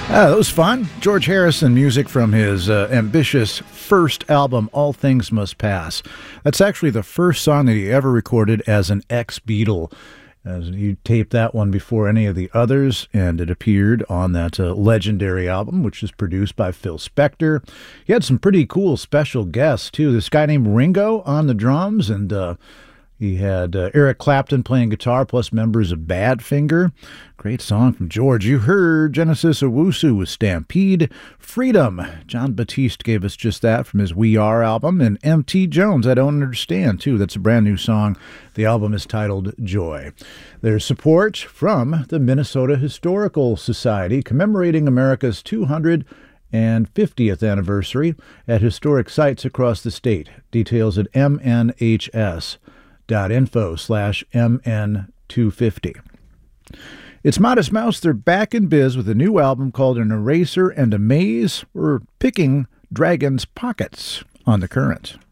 That was fun. George Harrison music from his ambitious first album, All Things Must Pass. That's actually the first song that he ever recorded as an ex-Beatle. He taped that one before any of the others, and it appeared on that legendary album, which is produced by Phil Spector. He had some pretty cool special guests, too. This guy named Ringo on the drums, and he had Eric Clapton playing guitar, plus members of Badfinger. Great song from George. You heard Genesis Owusu with Stampede. Freedom. John Batiste gave us just that from his We Are album. And M.T. Jones, I Don't Understand, too. That's a brand new song. The album is titled Joy. There's support from the Minnesota Historical Society commemorating America's 250th anniversary at historic sites across the state. Details at mnhs.info/mn250. It's Modest Mouse. They're back in biz with a new album called An Eraser and a Maze. We're picking Dragon's Pockets on The Current.